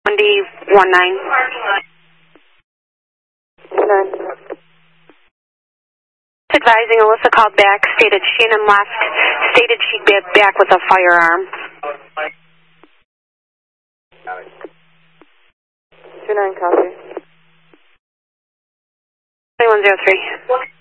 19. Advising Alyssa called back, stated Shannon left, stated she'd be back with a firearm. 29, copy. 2103.